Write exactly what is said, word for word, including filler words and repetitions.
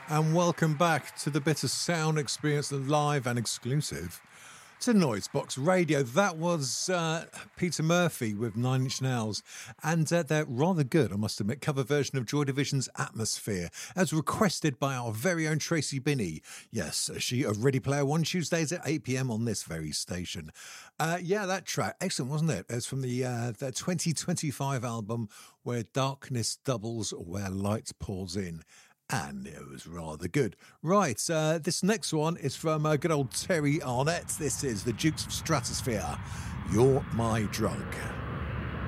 And welcome back to the Bitter Sound Experience, live and exclusive to Noisebox Radio. That was uh, Peter Murphy with Nine Inch Nails, and uh, they're rather good, I must admit, cover version of Joy Division's Atmosphere, as requested by our very own Tracy Binney. Yes, she of Ready Player One, Tuesdays at eight p.m. on this very station. Uh, yeah, that track, excellent, wasn't it? It's from the, uh, the twenty twenty-five album, Where Darkness Doubles, Where Light Pours In. And it was rather good. Right, uh, this next one is from uh, good old Terry Arnett. This is the Dukes of Stratosphere. You're My Drug.